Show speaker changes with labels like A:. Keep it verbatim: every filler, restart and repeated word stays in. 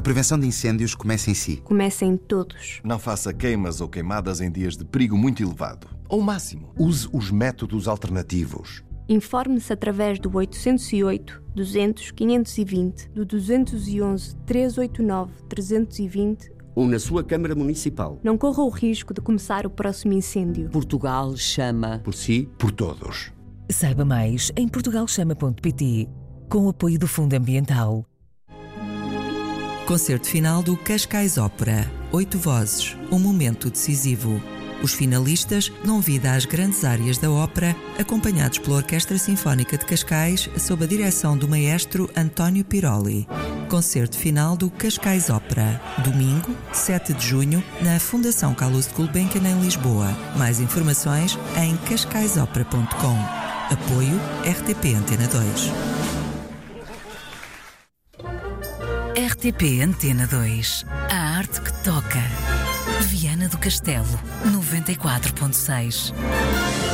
A: prevenção de incêndios começa em si.
B: Começa em todos.
C: Não faça queimas ou queimadas em dias de perigo muito elevado. Ou máximo.
D: Use os métodos alternativos.
B: Informe-se através do oitocentos e oito, duzentos, quinhentos e vinte, do duzentos e onze, trezentos e oitenta e nove, trezentos e vinte
E: ou na sua Câmara Municipal.
B: Não corra o risco de começar o próximo incêndio.
E: Portugal chama
D: por si, por todos.
F: Saiba mais em portugal chama ponto pt, com o apoio do Fundo Ambiental.
G: Concerto final do Cascais Ópera. Oito vozes, um momento decisivo. Os finalistas dão vida às grandes áreas da ópera, acompanhados pela Orquestra Sinfónica de Cascais, sob a direção do maestro António Piroli. Concerto final do Cascais Ópera. Domingo, sete de junho, na Fundação Carlos de Gulbenkian, em Lisboa. Mais informações em cascais ópera ponto com. Apoio R T P Antena dois.
F: R T P Antena dois. A arte que toca. Viana do Castelo, noventa e quatro ponto seis.